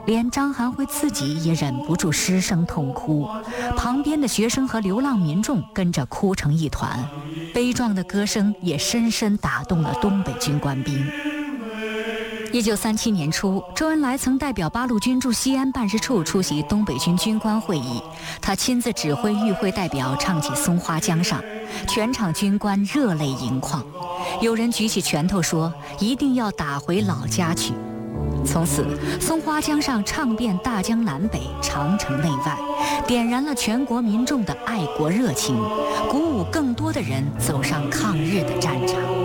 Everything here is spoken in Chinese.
连张含辉自己也忍不住失声痛哭，旁边的学生和流浪民众跟着哭成一团，悲壮的歌声也深深打动了东北军官兵。1937年初，周恩来曾代表八路军驻西安办事处出席东北军军官会议，他亲自指挥与会代表唱起《松花江上》，全场军官热泪盈眶，有人举起拳头说一定要打回老家去。从此，松花江上唱遍大江南北、长城内外，点燃了全国民众的爱国热情，鼓舞更多的人走上抗日的战场。